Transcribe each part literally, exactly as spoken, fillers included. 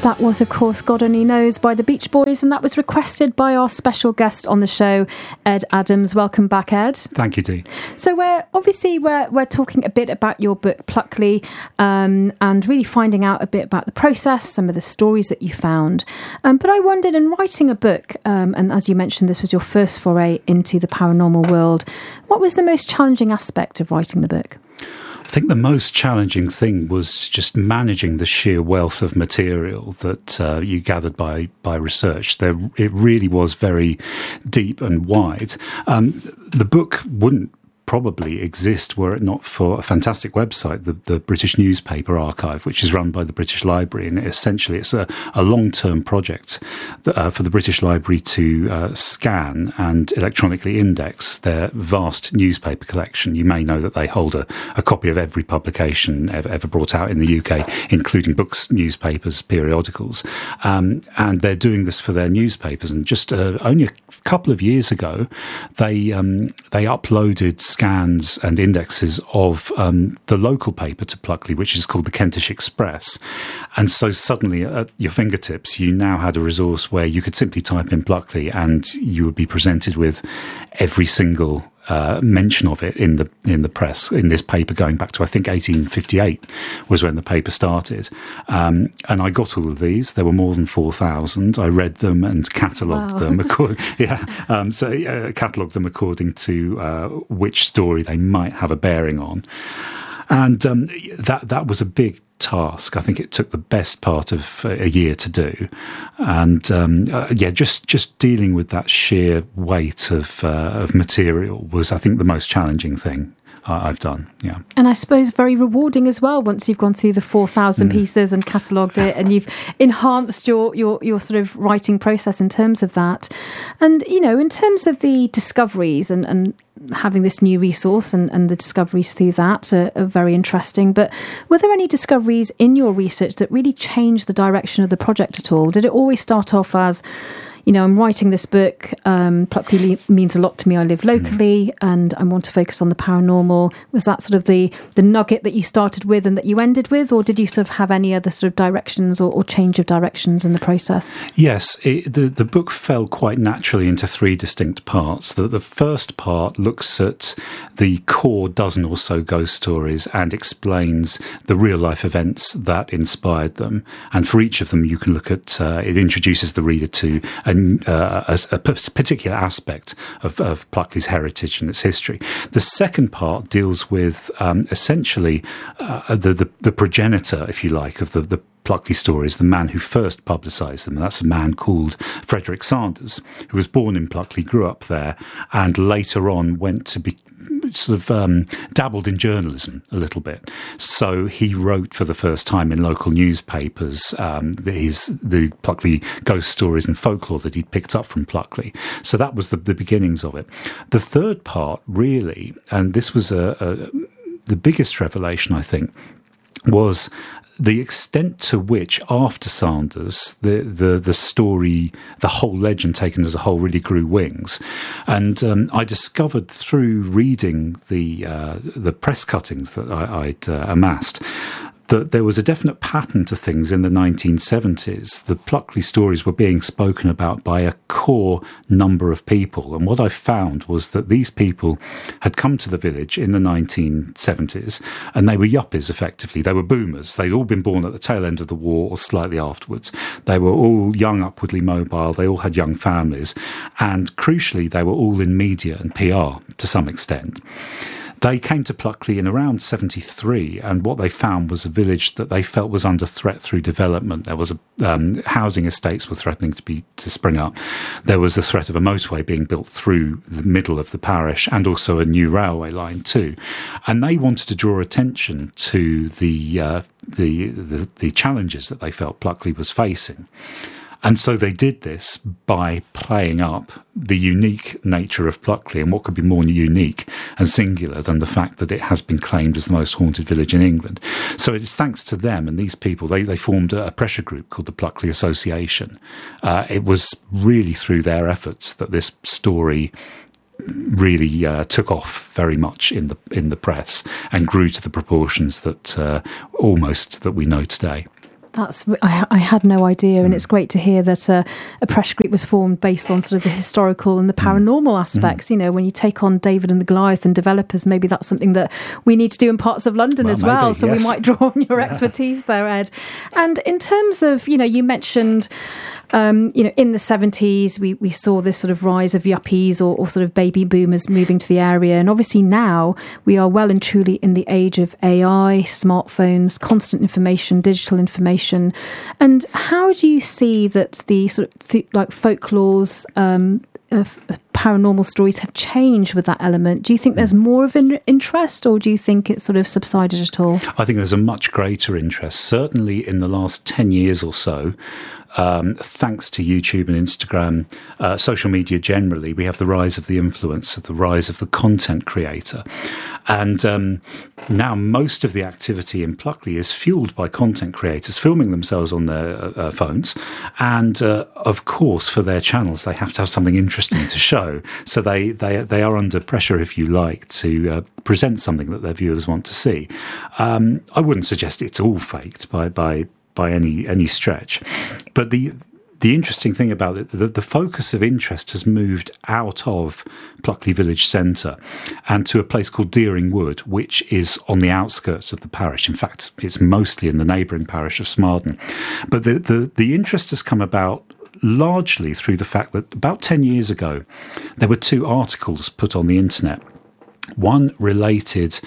That was, of course, God Only Knows by the Beach Boys, and that was requested by our special guest on the show, Ed Adams. Welcome back, Ed. Thank you, Dee. So we're obviously we're we're talking a bit about your book Pluckley, um, and really finding out a bit about the process, some of the stories that you found. Um, but I wondered, in writing a book, um, and as you mentioned, this was your first foray into the paranormal world, what was the most challenging aspect of writing the book? I think the most challenging thing was just managing the sheer wealth of material that uh, you gathered by by research. There, it really was very deep and wide. Um, the book wouldn't probably exist were it not for a fantastic website, the, the British Newspaper Archive, which is run by the British Library. And essentially it's a, a long-term project that, uh, for the British Library to uh, scan and electronically index their vast newspaper collection. You may know that they hold a, a copy of every publication ever, ever brought out in the U K, including books, newspapers, periodicals. Um, and they're doing this for their newspapers. And just uh, only a couple of years ago, they um, they uploaded scans and indexes of um, the local paper to Pluckley, which is called the Kentish Express. And so suddenly at your fingertips, you now had a resource where you could simply type in Pluckley and you would be presented with every single Uh, mention of it in the in the press, in this paper going back to, I think, eighteen fifty-eight was when the paper started. Um, and I got all of these. There were more than four thousand. I read them and catalogued wow. them. Accord- yeah, um, so uh, catalogued them according to uh, which story they might have a bearing on. And um, that that was a big task. I think it took the best part of a year to do, and um, uh, yeah, just just dealing with that sheer weight of uh, of material was, I think, the most challenging thing uh, I've done. Yeah, and I suppose very rewarding as well. Once you've gone through the four thousand mm. pieces and catalogued it, and you've enhanced your your your sort of writing process in terms of that, and you know, in terms of the discoveries and and. having this new resource and, and the discoveries through that are, are very interesting. But were there any discoveries in your research that really changed the direction of the project at all? Did it always start off as, you know, I'm writing this book, um, Pluckley means a lot to me, I live locally, mm. and I want to focus on the paranormal? Was that sort of the, the nugget that you started with and that you ended with, or did you sort of have any other sort of directions or, or change of directions in the process? Yes, it, the, the book fell quite naturally into three distinct parts. The, the first part looks at the core dozen or so ghost stories and explains the real-life events that inspired them. And for each of them, you can look at, uh, it introduces the reader to a Uh, a, a particular aspect of, of Pluckley's heritage and its history. The second part deals with um, essentially uh, the, the the progenitor, if you like, of the, the Pluckley stories, the man who first publicised them. And that's a man called Frederick Sanders, who was born in Pluckley, grew up there, and later on went to be sort of um, dabbled in journalism a little bit. So he wrote for the first time in local newspapers um, his the Pluckley ghost stories and folklore that he'd picked up from Pluckley. So that was the, the beginnings of it. The third part, really, and this was a, a, the biggest revelation, I think, was the extent to which, after Sanders, the, the, the story, the whole legend taken as a whole, really grew wings. And um, I discovered through reading the uh, the press cuttings that I, I'd uh, amassed that there was a definite pattern to things in the nineteen seventies. The Pluckley stories were being spoken about by a core number of people. And what I found was that these people had come to the village in the nineteen seventies, and they were yuppies, effectively. They were boomers. They'd all been born at the tail end of the war or slightly afterwards. They were all young, upwardly mobile. They all had young families. And crucially, they were all in media and P R to some extent. They came to Pluckley in around seventy-three, and what they found was a village that they felt was under threat through development. There was a, um, housing estates were threatening to be to spring up. There was the threat of a motorway being built through the middle of the parish, and also a new railway line too. And they wanted to draw attention to the uh, the, the the challenges that they felt Pluckley was facing. And so they did this by playing up the unique nature of Pluckley, and what could be more unique and singular than the fact that it has been claimed as the most haunted village in England. So it's thanks to them and these people, they, they formed a pressure group called the Pluckley Association. Uh, it was really through their efforts that this story really uh, took off very much in the in the press and grew to the proportions that uh, almost that we know today. That's I, I had no idea, and it's great to hear that uh, a pressure group was formed based on sort of the historical and the paranormal aspects. Mm. You know, when you take on David and the Goliath and developers, maybe that's something that we need to do in parts of London well, as well. Maybe, so yes. we might draw on your expertise there, Ed. And in terms of, you know, you mentioned. Um, you know, in the seventies, we, we saw this sort of rise of yuppies or, or sort of baby boomers moving to the area. And obviously now we are well and truly in the age of A I, smartphones, constant information, digital information. And how do you see that the sort of th- like folklores, um, of paranormal stories have changed with that element? Do you think there's more of an interest, or do you think it's sort of subsided at all? I think there's a much greater interest, certainly in the last ten years or so. Um, thanks to YouTube and Instagram, uh, social media generally, we have the rise of the influencer, the rise of the content creator. And um, now most of the activity in Pluckley is fueled by content creators filming themselves on their uh, phones. And uh, of course, for their channels, they have to have something interesting to show. So they, they, they are under pressure, if you like, to uh, present something that their viewers want to see. Um, I wouldn't suggest it's all faked by, by, by any any stretch. But the the interesting thing about it, the, the focus of interest has moved out of Pluckley Village Centre and to a place called Deering Wood, which is on the outskirts of the parish. In fact, it's mostly in the neighbouring parish of Smarden. But the, the, the interest has come about largely through the fact that about ten years ago, there were two articles put on the internet. One related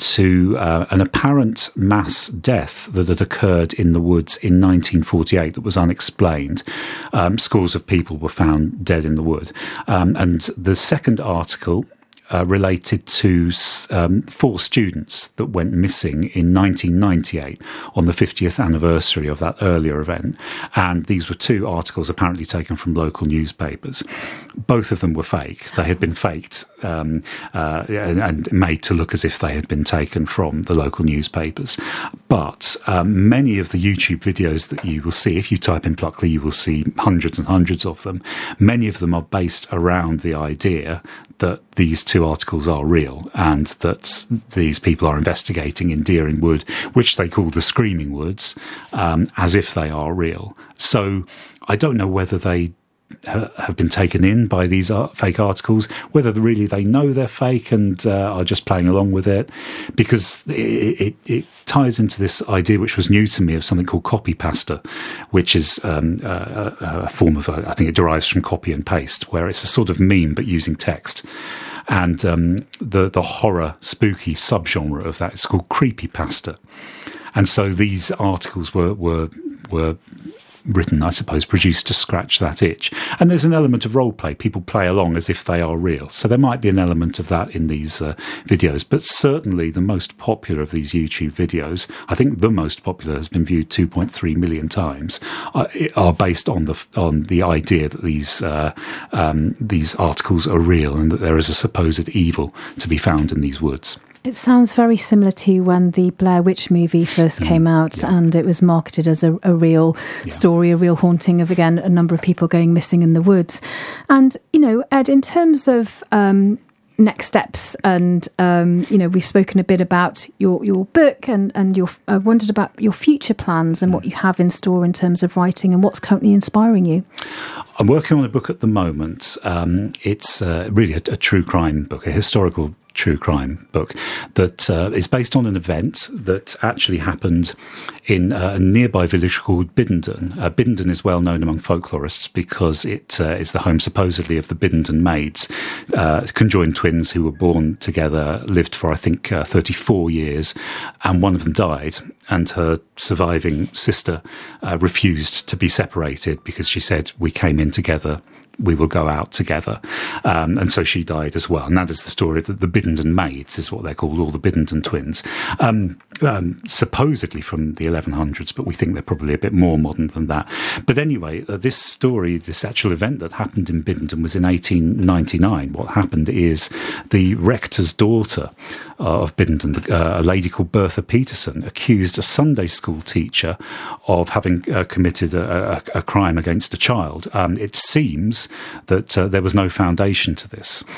to uh, an apparent mass death that had occurred in the woods in nineteen forty-eight that was unexplained. Um, scores of people were found dead in the wood. Um, and the second article uh, related to um, four students that went missing in nineteen ninety-eight on the fiftieth anniversary of that earlier event. And these were two articles apparently taken from local newspapers. Both of them were fake. They had been faked um, uh, and, and made to look as if they had been taken from the local newspapers. But um, many of the YouTube videos that you will see, if you type in Pluckley, you will see hundreds and hundreds of them. Many of them are based around the idea that these two articles are real and that these people are investigating in Deering Wood, which they call the Screaming Woods, um, as if they are real. So I don't know whether they have been taken in by these fake articles, whether really they know they're fake and uh, are just playing along with it, because it, it, it ties into this idea, which was new to me, of something called copy pasta, which is um, a, a form of, I think it derives from copy and paste, where it's a sort of meme but using text. And um, the, the horror, spooky subgenre of that is called creepypasta. And so these articles were were were written, I suppose, produced to scratch that itch. And there's an element of role play. People play along as if they are real. So there might be an element of that in these uh, videos. But certainly the most popular of these YouTube videos, I think the most popular, has been viewed two point three million times, uh, are based on the on the idea that these uh, um, these articles are real and that there is a supposed evil to be found in these woods. It sounds very similar to when the Blair Witch movie first came mm, out, yeah. and it was marketed as a, a real yeah. story, a real haunting of, again, a number of people going missing in the woods. And, you know, Ed, in terms of um, next steps, and, um, you know, we've spoken a bit about your, your book and, and your, I uh, wondered about your future plans and mm. what you have in store in terms of writing and what's currently inspiring you. I'm working on a book at the moment. Um, it's uh, really a, a true crime book, a historical true crime book that uh, is based on an event that actually happened in a nearby village called Biddenden. Uh, Biddenden is well known among folklorists because it uh, is the home supposedly of the Biddenden maids, uh, conjoined twins who were born together, lived for I think uh, thirty-four years, and one of them died, and her surviving sister uh, refused to be separated because she said, "We came in together, we will go out together." Um, and so she died as well. And that is the story of the, the Biddenden maids, is what they're called, all the Biddenden twins. Um, um, supposedly from the eleven hundreds, but we think they're probably a bit more modern than that. But anyway, uh, this story, this actual event that happened in Biddenden was in eighteen ninety-nine. What happened is the rector's daughter uh, of Biddenden, uh, a lady called Bertha Peterson, accused a Sunday school teacher of having uh, committed a, a, a crime against a child. Um, it seems that uh, there was no foundation to this.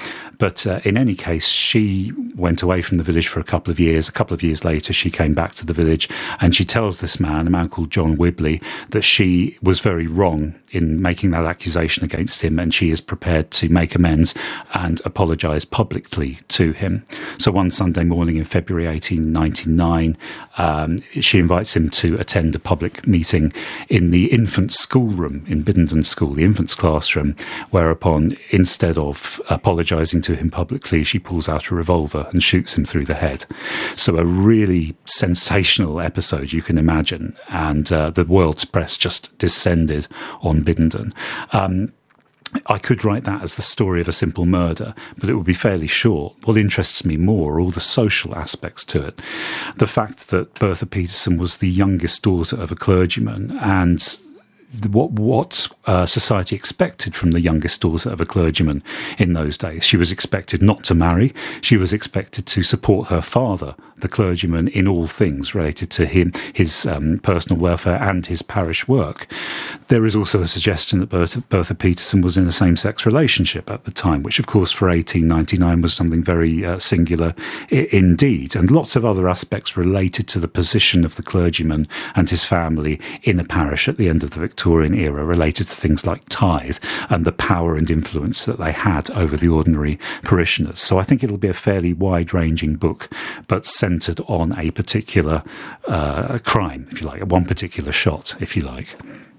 But uh, in any case, she went away from the village for a couple of years. A couple of years later, she came back to the village, and she tells this man, a man called John Whibley, that she was very wrong in making that accusation against him, and she is prepared to make amends and apologise publicly to him. So one Sunday morning in February eighteen ninety-nine, um, she invites him to attend a public meeting in the infant schoolroom in Biddenden School, the infants classroom, whereupon, instead of apologising to him publicly, she pulls out a revolver and shoots him through the head. So a really sensational episode, you can imagine, and uh, the world's press just descended on Biddenden. Um, I could write that as the story of a simple murder, but it would be fairly short. What interests me more are all the social aspects to it. The fact that Bertha Peterson was the youngest daughter of a clergyman, and what what uh, society expected from the youngest daughter of a clergyman in those days. She was expected not to marry. She was expected to support her father, the clergyman, in all things related to him, his um, personal welfare and his parish work. There is also a suggestion that Bertha, Bertha Peterson was in a same-sex relationship at the time, which of course for eighteen ninety-nine was something very uh, singular I- indeed, and lots of other aspects related to the position of the clergyman and his family in a parish at the end of the Victorian era, related to things like tithe and the power and influence that they had over the ordinary parishioners. So I think it'll be a fairly wide-ranging book, but centred on a particular uh, crime, if you like, one particular shot, if you like.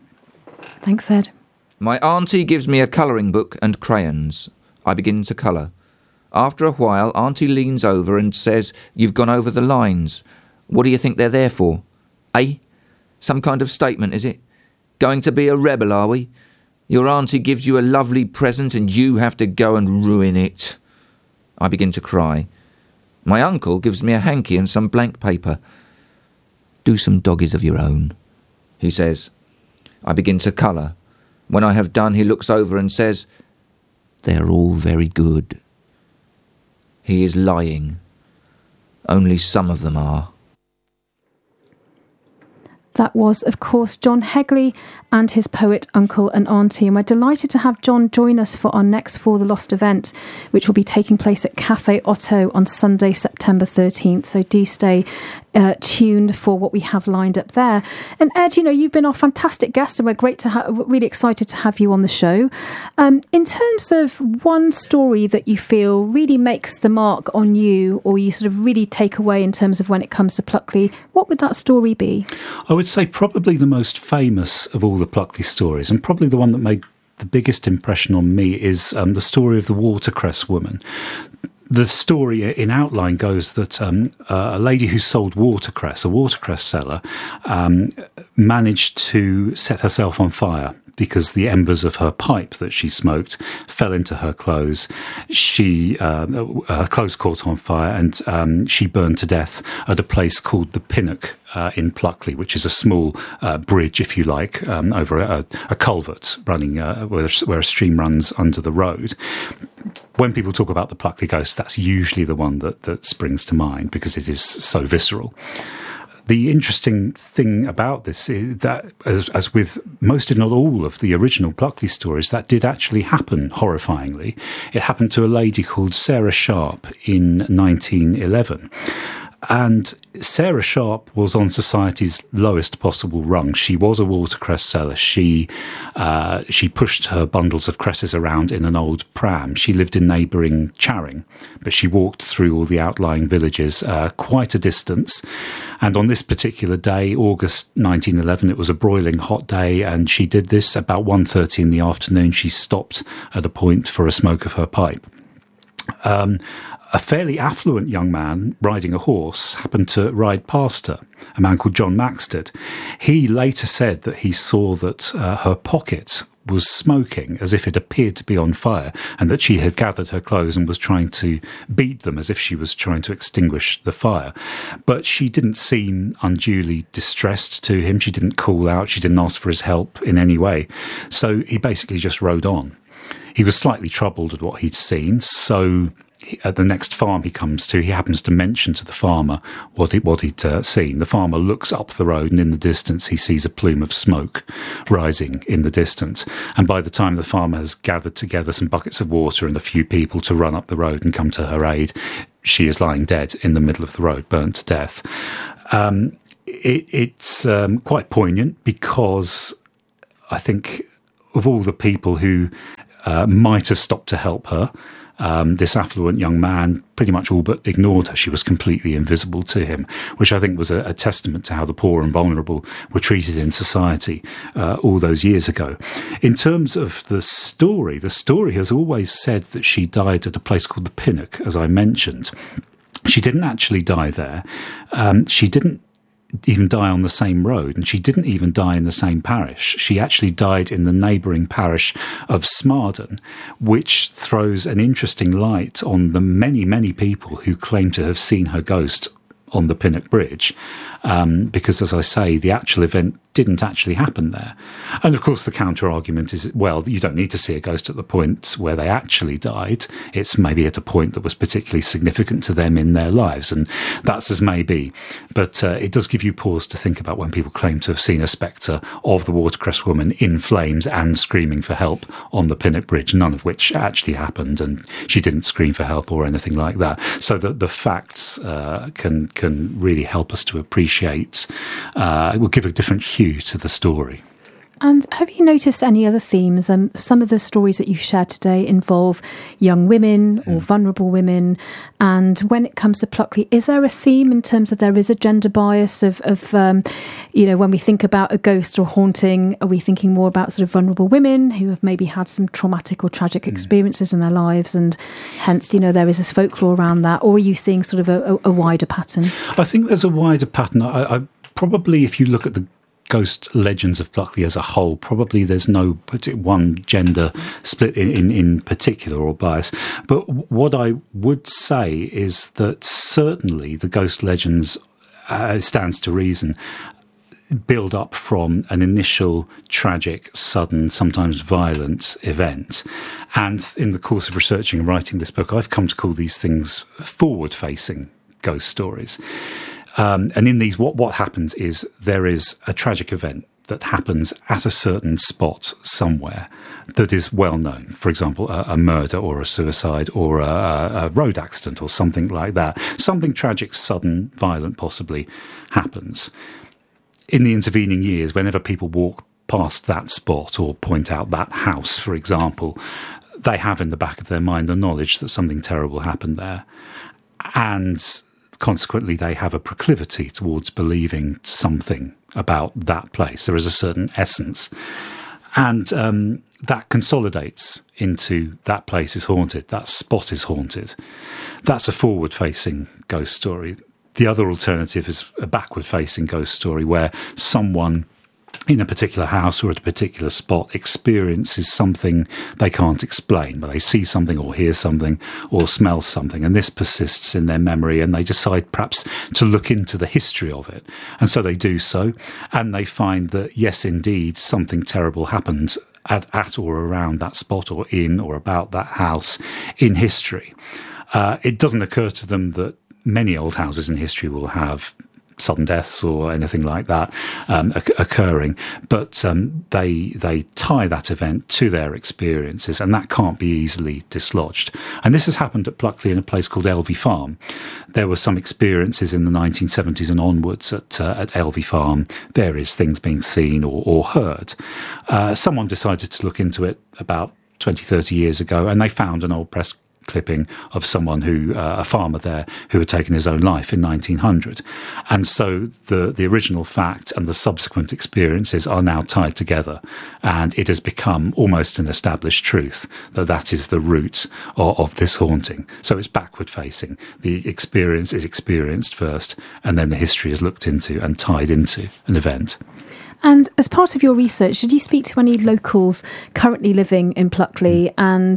Thanks, Ed. My auntie gives me a colouring book and crayons. I begin to colour. After a while, auntie leans over and says, "You've gone over the lines. What do you think they're there for? Eh? Some kind of statement, is it? Going to be a rebel, are we? Your auntie gives you a lovely present and you have to go and ruin it." I begin to cry. My uncle gives me a hanky and some blank paper. "Do some doggies of your own," he says. I begin to colour. When I have done, he looks over and says, "They're all very good." He is lying. Only some of them are. That was, of course, John Hegley and his poet uncle and auntie. And we're delighted to have John join us for our next For the Lost event, which will be taking place at Cafe Otto on Sunday, September thirteenth. So do stay uh, tuned for what we have lined up there. And Ed, you know, you've been our fantastic guest and we're great to have, really excited to have you on the show. Um, in terms of one story that you feel really makes the mark on you, or you sort of really take away in terms of when it comes to Pluckley, what would that story be? I would say probably the most famous of all the Pluckley stories, and probably the one that made the biggest impression on me, is um, the story of the watercress woman. The story in outline goes that um, a lady who sold watercress, a watercress seller, um, managed to set herself on fire because the embers of her pipe that she smoked fell into her clothes. She, uh, her clothes caught on fire, and um, she burned to death at a place called the Pinnock uh, in Pluckley, which is a small uh, bridge, if you like, um, over a, a culvert running uh, where, where a stream runs under the road. When people talk about the Pluckley ghost, that's usually the one that, that springs to mind because it is so visceral. The interesting thing about this is that, as, as with most, if not all, of the original Pluckley stories, that did actually happen, horrifyingly. It happened to a lady called Sarah Sharp in nineteen eleven. And Sarah Sharp was on society's lowest possible rung. She was a watercress seller. She uh, she pushed her bundles of cresses around in an old pram. She lived in neighbouring Charing, but she walked through all the outlying villages uh, quite a distance. And on this particular day, August nineteen eleven, it was a broiling hot day, and she did this about one thirty in the afternoon. She stopped at a point for a smoke of her pipe. Um, a fairly affluent young man riding a horse happened to ride past her, a man called John Maxted. He later said that he saw that uh, her pocket was smoking as if it appeared to be on fire, and that she had gathered her clothes and was trying to beat them as if she was trying to extinguish the fire. But she didn't seem unduly distressed to him. She didn't call out. She didn't ask for his help in any way. So he basically just rode on. He was slightly troubled at what he'd seen, so at the next farm he comes to, he happens to mention to the farmer what, he, what he'd uh, seen. The farmer looks up the road, and in the distance he sees a plume of smoke rising in the distance. And by the time the farmer has gathered together some buckets of water and a few people to run up the road and come to her aid, she is lying dead in the middle of the road, burnt to death. Um, it, it's um, quite poignant, because I think of all the people who uh, might have stopped to help her, Um, this affluent young man pretty much all but ignored her. She was completely invisible to him, which I think was a, a testament to how the poor and vulnerable were treated in society uh, all those years ago. In terms of the story, the story has always said that she died at a place called the Pinnock, as I mentioned. She didn't actually die there. Um, she didn't even die on the same road, and she didn't even die in the same parish. She actually died in the neighbouring parish of Smarden, which throws an interesting light on the many, many people who claim to have seen her ghost on the Pinnock Bridge, um, because, as I say, the actual event didn't actually happen there. And of course the counter argument is, well, you don't need to see a ghost at the point where they actually died. It's maybe at a point that was particularly significant to them in their lives, and that's as may be. But uh, it does give you pause to think about when people claim to have seen a spectre of the Watercress woman in flames and screaming for help on the Pinnock Bridge, none of which actually happened, and she didn't scream for help or anything like that. So that the facts uh, can can really help us to appreciate, uh, it will give a different hue to the story. And have you noticed any other themes? Um, some of the stories that you've shared today involve young women or mm. vulnerable women. And when it comes to Pluckley, is there a theme in terms of there is a gender bias of, of um, you know, when we think about a ghost or haunting, are we thinking more about sort of vulnerable women who have maybe had some traumatic or tragic experiences mm. in their lives, and hence, you know, there is this folklore around that? Or are you seeing sort of a, a, a wider pattern? I think there's a wider pattern. I, I probably, if you look at the ghost legends of Pluckley as a whole, probably there's no one gender split in, in, in particular or bias. But what I would say is that certainly the ghost legends, uh, stands to reason, build up from an initial tragic, sudden, sometimes violent event. And in the course of researching and writing this book, I've come to call these things forward-facing ghost stories. Um, and in these, what, what happens is there is a tragic event that happens at a certain spot somewhere that is well known. For example, a, a murder or a suicide or a, a road accident or something like that. Something tragic, sudden, violent possibly happens. In the intervening years, whenever people walk past that spot or point out that house, for example, they have in the back of their mind the knowledge that something terrible happened there. And consequently, they have a proclivity towards believing something about that place. There is a certain essence. And um, that consolidates into that place is haunted, that spot is haunted. That's a forward-facing ghost story. The other alternative is a backward-facing ghost story where someone in a particular house or at a particular spot experiences something they can't explain, but they see something or hear something or smell something, and this persists in their memory, and they decide perhaps to look into the history of it. And so they do so, and they find that, yes, indeed, something terrible happened at, at or around that spot or in or about that house in history. Uh, it doesn't occur to them that many old houses in history will have sudden deaths or anything like that um, occurring, but um, they they tie that event to their experiences, and that can't be easily dislodged. And this has happened at Pluckley in a place called Elvey Farm. There were some experiences in the nineteen seventies and onwards at uh, at Elvey Farm, various things being seen or, or heard. Uh, someone decided to look into it about twenty, thirty years ago, and they found an old press clipping of someone who, uh, a farmer there, who had taken his own life in nineteen hundred. And so the, the original fact and the subsequent experiences are now tied together. And it has become almost an established truth that that is the root of, of this haunting. So it's backward facing. The experience is experienced first, and then the history is looked into and tied into an event. And as part of your research, did you speak to any locals currently living in Pluckley? And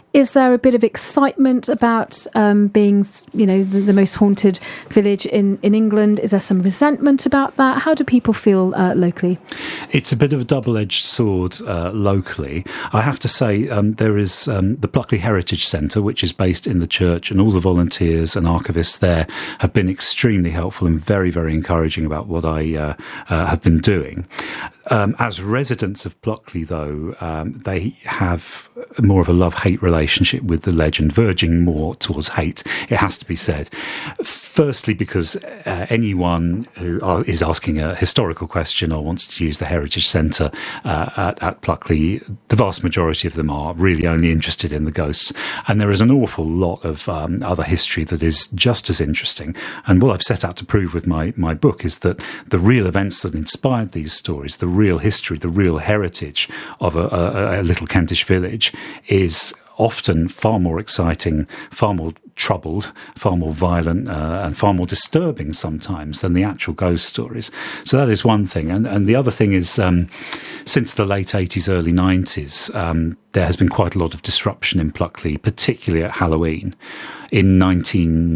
Is there a bit of excitement about um, being, you know, the, the most haunted village in, in England? Is there some resentment about that? How do people feel uh, locally? It's a bit of a double-edged sword uh, locally. I have to say um, there is um, the Pluckley Heritage Centre, which is based in the church, and all the volunteers and archivists there have been extremely helpful and very, very encouraging about what I uh, uh, have been doing. Um, as residents of Pluckley, though, um, they have more of a love-hate relationship with the legend, verging more towards hate, it has to be said. Firstly, because uh, anyone who are, is asking a historical question or wants to use the Heritage Centre uh, at, at Pluckley, the vast majority of them are really only interested in the ghosts. And there is an awful lot of um, other history that is just as interesting. And what I've set out to prove with my, my book is that the real events that inspired these stories, the real history, the real heritage of a, a, a little Kentish village is often far more exciting, far more troubled, far more violent uh, and far more disturbing sometimes than the actual ghost stories. So that is one thing. And, and the other thing is, um, since the late eighties, early nineties, um, there has been quite a lot of disruption in Pluckley, particularly at Halloween. In nineteen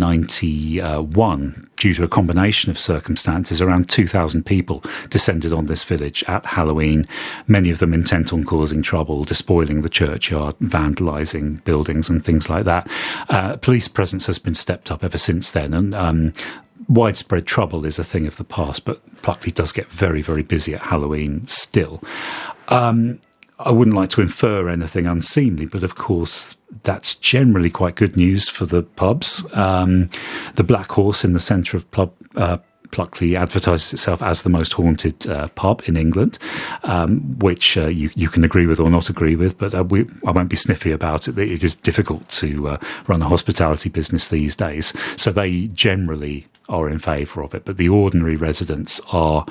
ninety-one, due to a combination of circumstances, around two thousand people descended on this village at Halloween, many of them intent on causing trouble, despoiling the churchyard, vandalising buildings and things like that. Uh, police presence has been stepped up ever since then, and um, widespread trouble is a thing of the past, but Pluckley does get very, very busy at Halloween still. Um, I wouldn't like to infer anything unseemly, but of course that's generally quite good news for the pubs. Um, the Black Horse in the centre of pub, uh, Pluckley advertises itself as the most haunted uh, pub in England, um, which uh, you, you can agree with or not agree with, but uh, we, I won't be sniffy about it. It is difficult to uh, run a hospitality business these days, so they generally are in favour of it, but the ordinary residents are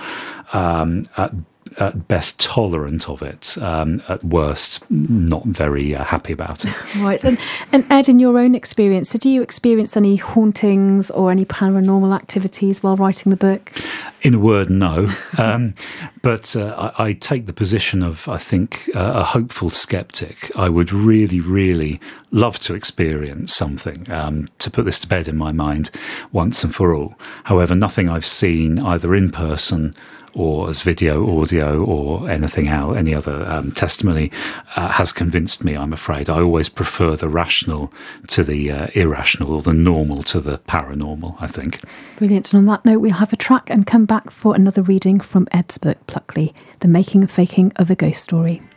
um, at at best tolerant of it, um, at worst not very uh, happy about it. Right. And, and Ed, in your own experience, did you experience any hauntings or any paranormal activities while writing the book? In a word, no. Um, but uh, I, I take the position of, I think, uh, a hopeful skeptic. I would really, really love to experience something, um, to put this to bed in my mind once and for all. However, nothing I've seen either in person or as video, audio, or anything else, any other um, testimony, uh, has convinced me, I'm afraid. I always prefer the rational to the uh, irrational, or the normal to the paranormal, I think. Brilliant. And on that note, we'll have a track and come back for another reading from Ed's book, Pluckley, The Making and Faking of a Ghost Story.